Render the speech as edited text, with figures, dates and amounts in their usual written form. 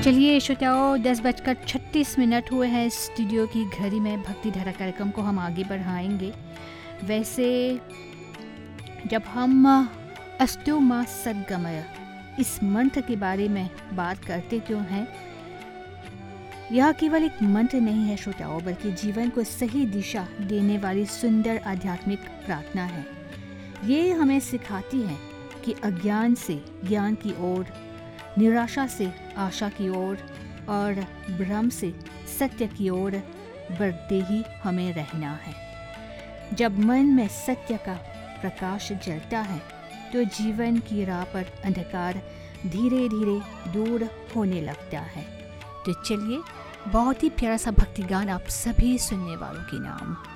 चलिए श्रोताओं, 10:36 हुए हैं। स्टूडियो की घड़ी में भक्ति धारा कार्यक्रम को हम आगे बढ़ाएंगे। वैसे जब हम अस्तु मा सद्गमय इस मंत्र के बारे में बात करते क्यों हैं, यह केवल एक मंत्र नहीं है श्रोताओं, बल्कि जीवन को सही दिशा देने वाली सुंदर आध्यात्मिक प्रार्थना है। ये हमें सिखाती है कि अज्ञान से ज्ञान की ओर, निराशा से आशा की ओर और भ्रम से सत्य की ओर बढ़ते ही हमें रहना है। जब मन में सत्य का प्रकाश जलता है तो जीवन की राह पर अंधकार धीरे धीरे दूर होने लगता है। तो चलिए, बहुत ही प्यारा सा भक्ति गान आप सभी सुनने वालों के नाम।